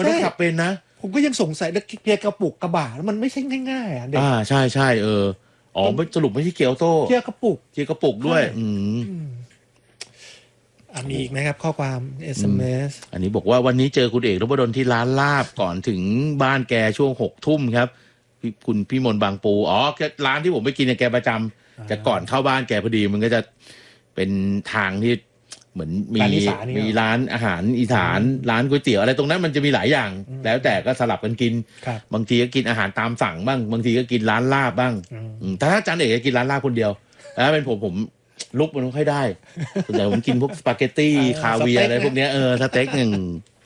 มันต้องขับเป็นนะผมก็ยังสงสัยแล้วเกียร์กระปุกกระบะมันไม่ใช่ง่ายๆอ่ะเด็กใช่ใช่อ๋อสรุปไม่ใช่เกียร์ออโต้เกียร์กระปุกด้วยมีอีกไหมครับข้อความ SMS อันนี้บอกว่าวันนี้เจอคุณเอกนพดลที่ร้านลาบก่อนถึงบ้านแกช่วง6 ทุ่มครับพี่มนบางปูร้านที่ผมไปกินเนี่ยแกประจำจะก่อนเข้าบ้านแกพอดีมันก็จะเป็นทางที่เหมือนมีร้านอาหารอีสานร้านก๋วยเตี๋ยวอะไรตรงนั้นมันจะมีหลายอย่างแล้วแต่ก็สลับกันกินบางทีก็กินอาหารตามสั่งบ้างบางทีก็กินร้านลาบบ้างแต่ถ้าอาจารย์เอกจะกินร้านลาบคนเดียวแล้วเป็นผมลุกมันไม่ค่อยได้แต่ผมกินพวกสปาเกตตี้คาเวียร์อะไรพวกเนี้ยสเต็กหนึ่ง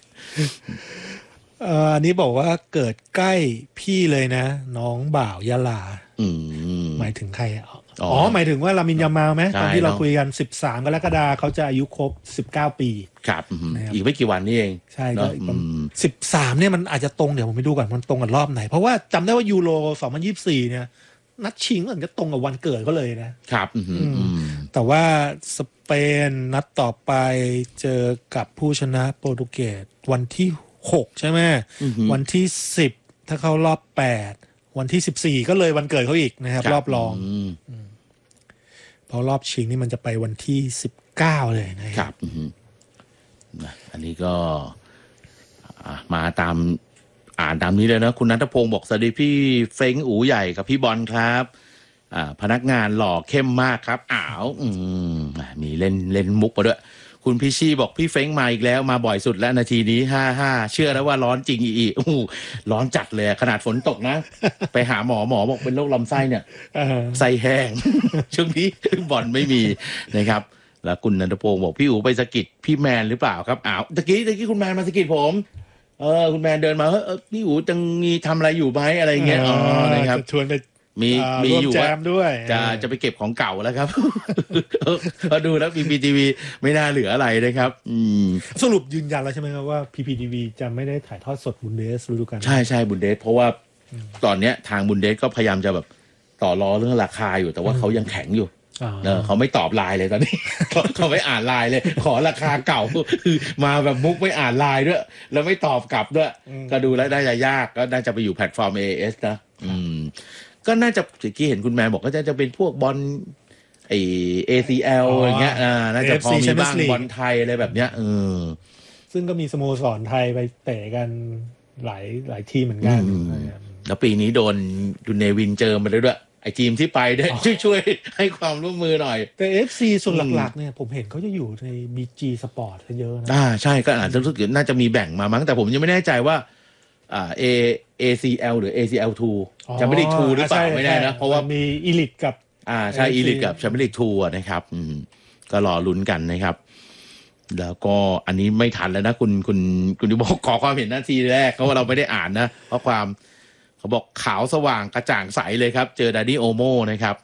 อันนี้บอกว่าเกิดใกล้พี่เลยนะน้องบ่าวยะลาหมายถึงใครหมายถึงว่าลามินยามาลไหมตอนที่เราคุยกัน13 กรกฎาคมเขาจะอายุครบ19 ปีครับอีกไม่กี่วันนี่เองใช่ก็13เนี่ยมันอาจจะตรงเดี๋ยวผมไปดูก่อนมันตรงกับรอบไหนเพราะว่าจำได้ว่ายูโร2024เนี่ยนัดชิงมันก็ตรงกับวันเกิดเขาเลยนะครับแต่ว่าสเปนนัดต่อไปเจอกับผู้ชนะโปรตุเกสวันที่6ใช่ไหมวันที่10ถ้าเข้ารอบ8วันที่14ก็เลยวันเกิดเขาอีกนะครับรอบรองเพราะรอบชิงนี่มันจะไปวันที่19เลยนะครับอันนี้ก็มาตามอ่านตามนี้เลยนะคุณณัฐพงศ์บอกสวัสดีพี่เฟ้งอู๋ใหญ่กับพี่บอลครับพนักงานหล่อเข้มมากครับมีเล่นมุกมาด้วยคุณพี่ชี่บอกพี่เฟ้งมาอีกแล้วมาบ่อยสุดแล้วนาทีนี้55เชื่อแล้วว่าร้อนจริงอีกร้อนจัดเลยขนาดฝนตกนะ ไปหาหมอบอกเป็นโรคลำไส้เนี่ยไส้แห้ง ช่วงนี้บอลไม่มีนะครับแล้วคุณณัฐพงศ์บอกพี่อู๋ไปสะกิดพี่แมนหรือเปล่าครับตะกี้คุณแมนมาสะกิดผมคุณแมนเดินมาพี่อู๋จังมีทำอะไรอยู่ไหมอะไรเงี้ยนะครับชวนไปมีอยู่ว่าด้วยจะไปเก็บของเก่าแล้วครับพอดูแล้ว PPTV ไม่น่าเหลืออะไรนะครับสรุปยืนยันแล้วใช่ไหมครับว่า PPTV จะไม่ได้ถ่ายทอดสดบุนเดสฤดูกาลใช่บุนเดสเพราะว่าตอนเนี้ยทางบุนเดสก็พยายามจะแบบต่อรอเรื่องราคาอยู่แต่ว่าเขายังแข็งอยู่เขาไม่ตอบไลน์เลยตอนนี้ เขาไม่อ่านไลน์เลยขอราคาเก่าคือมาแบบมุกไม่อ่านไลน์ด้วยแล้วไม่ตอบกลับด้วยก็ดูแล้วได้จะยากก็น่าจะไปอยู่แพลตฟอร์ม AS นะก็น่าจะเมื่อกี้เห็นคุณแมนบอกก็จะเป็นพวกบอลACL อย่างเงี้ยน่าจะพอมีบ้างบอลไทยอะไรแบบเนี้ยซึ่งก็มีสโมสรไทยไปเตะกันหลายทีเหมือนกันแล้วปีนี้โดนยูเนวินเจอมาด้วยไอทีมที่ไปได้ช่วยให้ความร่วมมือหน่อยแต่ FC ส่วนหลักๆเนี่ยผมเห็นเขาจะอยู่ใน BG Sport เยอะนะใช่ก็อาจจะรู้สึกน่าจะมีแบ่งมามั้งแต่ผมยังไม่แน่ใจว่าACL หรือ ACL2 แชมเปี้ยนลีก2หรือเปล่าไม่แน่นะเพราะว่ามีอีลิทกับใช่อีลิทกับแชมเปี้ยนลีก2นะครับก็รอลุ้นกันนะครับแล้วก็อันนี้ไม่ทันแล้วนะคุณดิบอกขอความเห็นนาทีแรกเพราะว่าเราไม่ได้อ่านนะเพราะความเขาบอกขาวสว่างกระจ่างใสเลยครับเจอดานี่โอโมนะครับ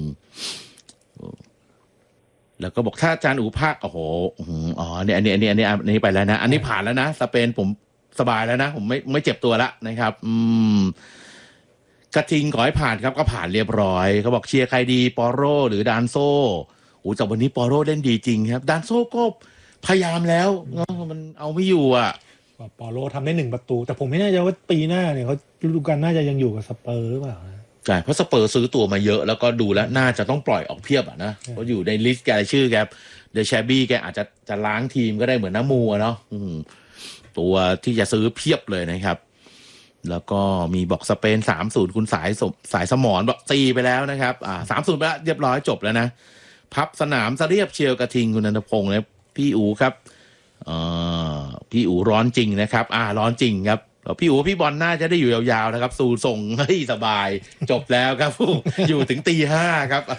แล้วก็บอกถ้าอาจารย์อู๋ภาคโอ้โหเนี่ยอันนี้ไปแล้วนะอันนี้ผ่านแล้วนะสเปนผมสบายแล้วนะผมไม่เจ็บตัวแล้วนะครับกระทิงขอให้ผ่านครับก็ผ่านเรียบร้อยเขาบอกเชียร์ใครดีปอโรหรือดานโซ่จากวันนี้ปอโรเล่นดีจริงครับดานโซ่ก็พยายามแล้วมันเอาไม่อยู่ปอโรทำได้1 ประตูแต่ผมไม่แน่ใจว่าปีหน้าเนี่ยเขาฤดูกาลน่าจะยังอยู่กับสเปอร์หรือเปล่าใช่เพราะสเปอร์ซื้อตัวมาเยอะแล้วก็ดูแล้วน่าจะต้องปล่อยออกเพียบนะเพราะอยู่ในลิสต์แกชื่อแกเดชแชบี้แกอาจจะล้างทีมก็ได้เหมือนน้ำมูเนาะตัวที่จะซื้อเพียบเลยนะครับแล้วก็มีบอกสเปน 3-0 คุณสายสมรบอกตีไปแล้วนะครับ3-0 ไปแล้วเรียบร้อยจบแล้วนะพับสนามเรียบเชียวกระทิงคุณณัฐพงศ์นะพี่อู๋ครับพี่อู๋ร้อนจริงนะครับร้อนจริงครับพี่อู๋พี่บอลน่าจะได้อยู่ยาวๆนะครับสู่ส่งให้สบายจบแล้วครับ อยู่ถึงตี 5ครับ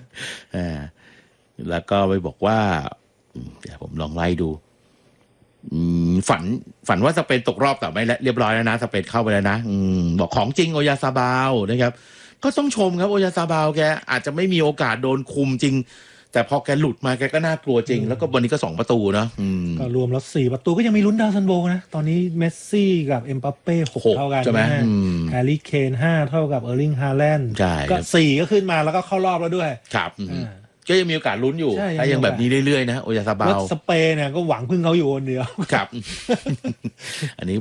แล้วก็ไปบอกว่าเดี๋ยวผมลองไล่ดูฝันว่าสเปนตกรอบแต่ไม่เรียบร้อยแล้วนะสเปนเข้าไปแล้วนะบอกของจริงโอยาซาบาลนะครับก็ต้องชมครับโอยาซาบาลแกอาจจะไม่มีโอกาสโดนคุมจริงแต่พอแกหลุดมาแกก็น่ากลัวจริงแล้วก็วันนี้ก็2 ประตูนะก็รวมแล้ว4 ประตูก็ยังมีลุ้นดาวซันโบนะตอนนี้เมสซี่กับเอ็มบัปเป้6เท่ากันใช่ไหมแฮร์รี่เคน5เท่ากับเออร์ลิงฮาแลนด์ก็4ก็ขึ้นมาแล้วก็เข้ารอบแล้วด้วยครับก็ยังมีโอกาสลุ้นอยู่ถ้ายังแบบนี้เรื่อยๆนะโอยาซาบาลสเปนเนี่ยก็หวังพึ่งเขาอยู่คนเดียวครับอันนี้